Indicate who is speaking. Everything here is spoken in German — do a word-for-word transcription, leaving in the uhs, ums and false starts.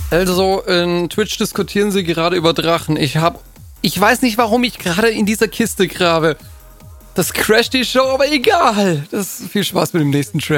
Speaker 1: Also, in Twitch diskutieren sie gerade über Drachen. Ich hab... Ich weiß nicht, warum ich gerade in dieser Kiste grabe. Das crasht die Show, aber egal. Das viel Spaß mit dem nächsten Track.